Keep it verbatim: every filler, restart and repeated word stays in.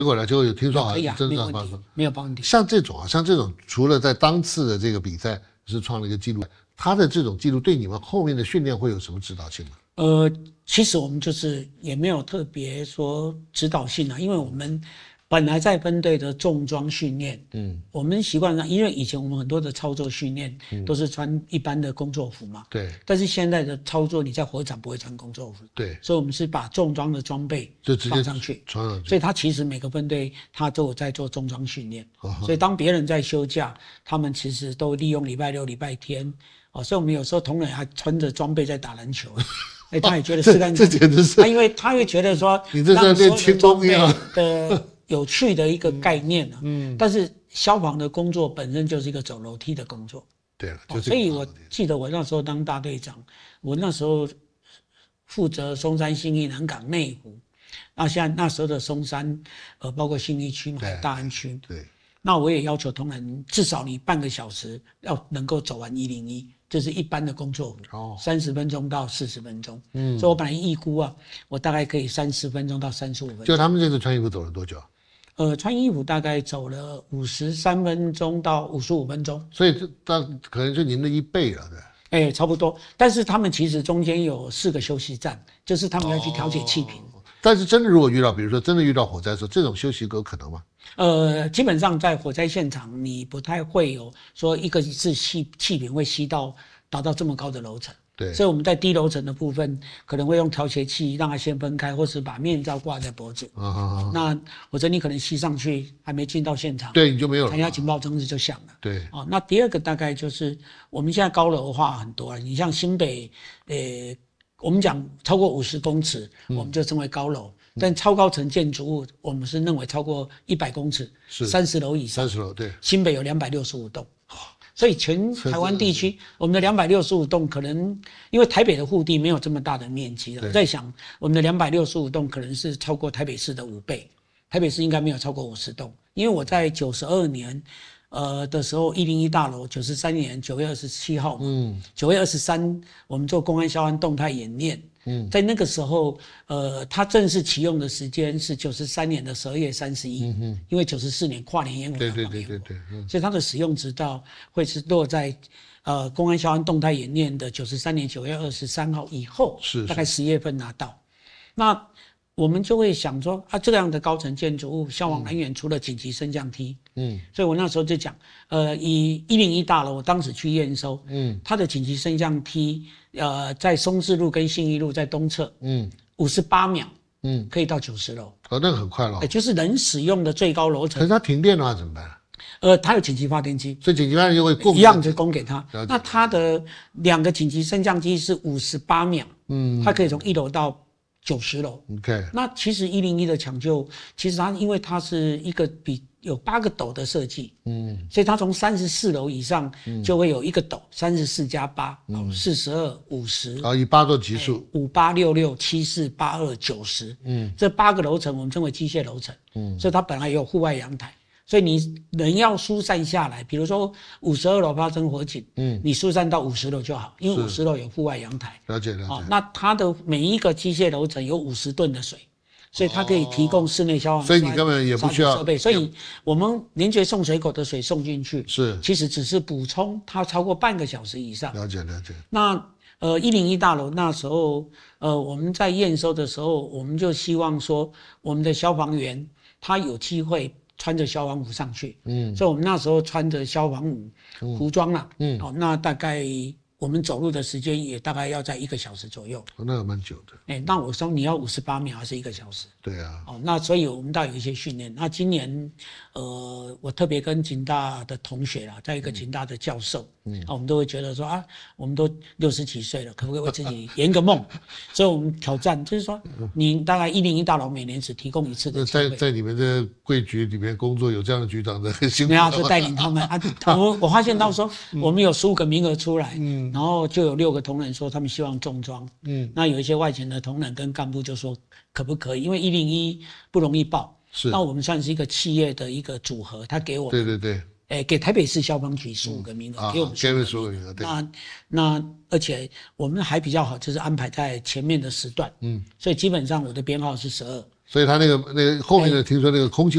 结果呢，结果有听说好像可以啊，没有问题，没有问题。 像这种啊，像这种，除了在当次的这个比赛是创了一个纪录，他的这种记录对你们后面的训练会有什么指导性吗？ 呃，其实我们就是也没有特别说指导性啊，因为我们本来在分队的重装训练，嗯，我们习惯上，因为以前我们很多的操作训练都是穿一般的工作服嘛， 对、嗯。 但是现在的操作，你在火场不会穿工作服， 对， 所以我们是把重装的装备就直接放上去， 穿上去。 所以他其实每个分队他都有在做重装训练，哦，所以当别人在休假，他们其实都利用礼拜六、礼拜天，哦，所以我们有时候同仁还穿着装备在打篮球。哎，他也觉得试看看， 这简直是他，因为他会觉得说， 你这是练轻功一样的有趣的一个概念啊。嗯，但是消防的工作本身就是一个走楼梯的工作。 对了，就是、 所以我记得我那时候当大队长，我那时候负责松山、信义、南港、内湖，那现在那时候的松山，呃，包括信义区嘛，还有大安区。 对。 那我也要求同仁，至少你半个小时要能够走完一零一。这是一般的工作服，三十分钟到四十分钟。嗯，所以我本来预估啊，我大概可以三十分钟到三十五分钟。 就他们这次穿衣服走了多久？ 呃，穿衣服大概走了五十三分钟到五十五分钟。 所以这大可能就您的一倍了，对。 哎、欸，差不多。但是他们其实中间有四个休息站，就是他们要去调节气瓶。 哦，但是真的如果遇到，比如说真的遇到火灾的时候，这种休息有可能吗？ 呃，基本上在火灾现场，你不太会有说一个是气气瓶会吸到达到这么高的楼层。 对， 所以我们在低楼层的部分可能会用调节器让它先分开，或是把面罩挂在脖子。啊啊啊！那或者你可能吸上去还没进到现场， 对，你就没有了。 弹压警报灯就响了。 对。 哦，那第二个大概就是我们现在高楼化很多了，你像新北，呃，我们讲超过五十公尺，嗯，我们就称为高楼。但超高层建筑物，我们是认为超过一百公尺，是三十楼以上。 三十楼，对。新北有两百六十五栋，所以全台湾地区，我们的两百六十五栋可能，因为台北的户地没有这么大的面积了，我在想，我们的两百六十五栋可能是超过台北市的五倍，台北市应该没有超过五十栋，因为我在九十二年。呃的时候，一零一大楼九十三年九月二十七号嘛，嗯，九月二十三，我们做公安消防动态演练，嗯，在那个时候，呃，它正式启用的时间是九十三年的十二月三十一，嗯，因为九十四年跨年烟火要放烟火，对对对对对，嗯，所以它的使用执照会是落在呃公安消防动态演练的九十三年九月二十三号以后，是大概十月份拿到，那。我们就会想说啊，这样的高层建筑物，消防人员除了紧急升降梯，嗯，所以我那时候就讲，呃，以一零一大楼，我当时去验收，嗯，它的紧急升降梯，呃，在松志路跟信义路在东侧，嗯，五十八秒，嗯，可以到九十楼， 哦，那个很快了， 欸，就是人使用的最高楼层。 可是它停电的话怎么办？ 呃，它有紧急发电机， 所以紧急发电机会供一样就供给它。那它的两个紧急升降机是五十八秒，嗯，它可以从一楼到九十楼 ，OK。那其实一零一的抢救，其实它因为它是一个比有八个斗的设计，嗯，所以它从三十四楼以上就会有一个斗，三十四加八，四十二、五十， 啊，以八做级数， 五八六六七四八二九十，嗯，这八个楼层我们称为机械楼层，嗯，所以它本来也有户外阳台。所以你人要疏散下来，比如说五十二楼发生火警，嗯，你疏散到五十楼就好，因为五十楼有户外阳台。 了解了解。 哦，那它的每一个机械楼层有五十吨的水，所以它可以提供室内消防。 所以你根本也不需要设备。所以我们连接送水口的水送进去， 是其实只是补充它超过半个小时以上。 了解了解。 那呃一零一大楼那时候，呃我们在验收的时候，我们就希望说我们的消防员他有机会。穿着消防服上去，嗯，所以我们那时候穿着消防服服装啦，嗯，哦，那大概我们走路的时间也大概要在一个小时左右， 哦，那蛮久的， 哎、欸，那我说你要五十八秒还是一个小时？ 对啊， 哦，那所以我们倒有一些训练。那今年，呃，我特别跟警大的同学啦，在一个警大的教授，嗯，啊，我们都会觉得说啊，我们都六十几岁了，可不可以为自己圆个梦？所以我们挑战就是说，你大概一零一大楼每年只提供一次的机会。 在在你们的贵局里面工作，有这样的局长的很辛苦。 没有，就带领他们啊。我我发现到说，我们有十五个名额出来，嗯，然后就有六个同仁说他们希望重装，嗯，那有一些外勤的同仁跟干部就说可不可以？因为一零一不容易报，是，那我们算是一个企业的一个组合，他给我们， 对对对， 欸，给台北市消防局十五个名额，嗯，给我们十五个名额， 对， 那那而且我们还比较好，就是安排在前面的时段，嗯，所以基本上我的编号是十二， 所以他那个那个后面的听说那个空气。